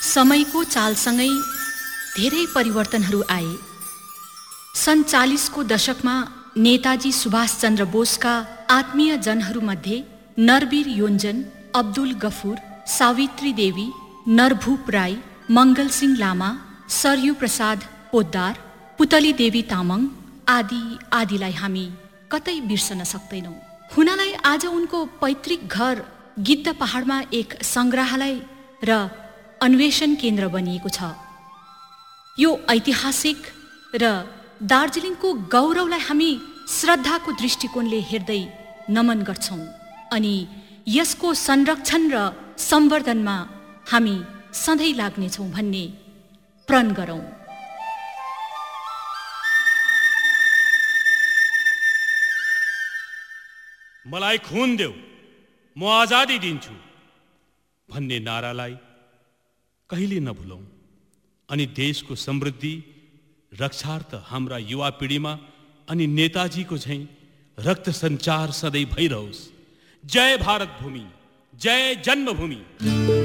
समयको चालसँगै धेरै परिवर्तनहरू आए। सन् 40 को दशकमा नेताजी सुभाषचन्द्र बोसका आत्मीय जनहरूमध्ये नरवीर योन्जन, अब्दुल गफुर, सावित्री देवी, नरभूप राई, मङ्गलसिंह लामा, सरयू प्रसाद पोद्दार, पुतली देवी तामाङ आदिलाई हामी कतै बिर्सन सक्दैनौँ। हुनालाई आज उनको पैतृक घर गिद्ध पहाडमा एक सङ्ग्रहालय र अन्वेषण केन्द्र बनिएको छ। यो ऐतिहासिक र दार्जिलिङको गौरवलाई हामी श्रद्धाको दृष्टिकोणले हेर्दै नमन गर्छौँ अनि यसको संरक्षण र सम्वर्धनमा हामी सधैँ लाग्नेछौँ भन्ने प्रण गरौँ। मलाई खुन देऊ, म आजादी दिन्छु भन्ने नारालाई कहिले नभुलौँ अनि देशको समृद्धि रक्षार्थ हाम्रा युवा पिँढीमा अनि नेताजीको झैं रक्त सञ्चार सधैँ भइरहोस्। जय भारत भूमि, जय जन्मभूमि।